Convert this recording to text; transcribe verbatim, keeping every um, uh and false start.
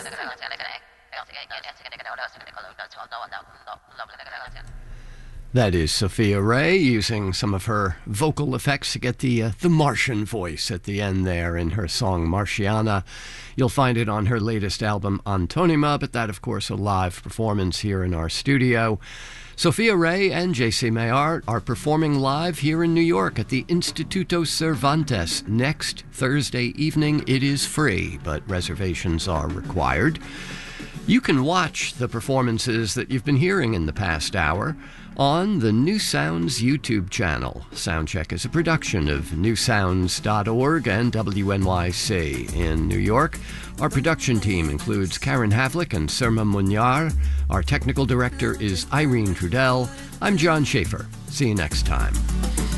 That is Sophia Ray using some of her vocal effects to get the uh, the Martian voice at the end there in her song Marciana. You'll find it on her latest album Antonima, but that, of course, a live performance here in our studio. Sophia Ray and J C Mayart are performing live here in New York at the Instituto Cervantes next Thursday evening. It is free, but reservations are required. You can watch the performances that you've been hearing in the past hour on the New Sounds YouTube channel. Soundcheck is a production of new sounds dot org and W N Y C in New York. Our production team includes Karen Havlick and Surma Munyar. Our technical director is Irene Trudell. I'm John Schaefer. See you next time.